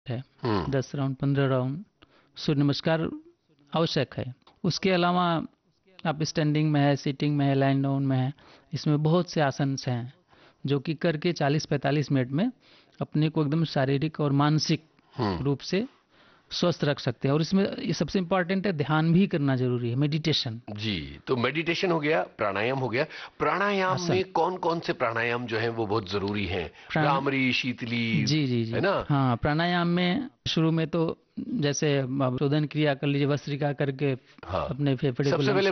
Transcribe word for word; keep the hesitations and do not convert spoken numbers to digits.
है, हम्म। दस राउंड पंद्रह राउंड सूर्य नमस्कार आवश्यक है। उसके अलावा आप स्टैंडिंग में है, सीटिंग में है, लाइन डाउन में है, इसमें बहुत से आसन हैं जो कि करके चालीस पैंतालीस मिनट में अपने को एकदम शारीरिक और मानसिक हम्म। रूप से स्वस्थ रख सकते हैं। और इसमें ये सबसे इम्पोर्टेंट है, ध्यान भी करना जरूरी है, मेडिटेशन। जी, तो मेडिटेशन हो गया, प्राणायाम हो गया। प्राणायाम आसन, में कौन कौन से प्राणायाम जो हैं वो बहुत जरूरी हैं? प्राण भ्रामरी, शीतली, जी जी है जी ना? हाँ, प्राणायाम में शुरू में तो जैसे आप शोधन क्रिया कर लीजिए, वस्त्रिका करके हाँ, अपने फेफड़े को सबसे लंग्स पहले